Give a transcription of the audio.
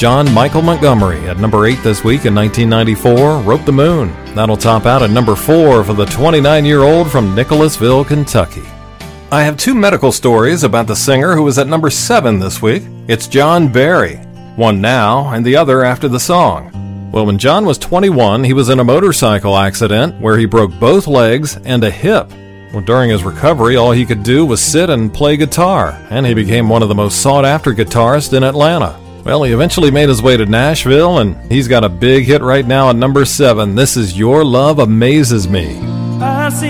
John Michael Montgomery at number 8 this week in 1994, Rope the Moon. That'll top out at number 4 for the 29-year-old from Nicholasville, Kentucky. I have 2 medical stories about the singer who was at number 7 this week. It's John Barry, one now and the other after the song. Well, when John was 21, he was in a motorcycle accident where he broke both legs and a hip. Well, during his recovery, all he could do was sit and play guitar, and he became one of the most sought-after guitarists in Atlanta. Well, he eventually made his way to Nashville, and he's got a big hit right now at number 7. This is Your Love Amazes Me. I see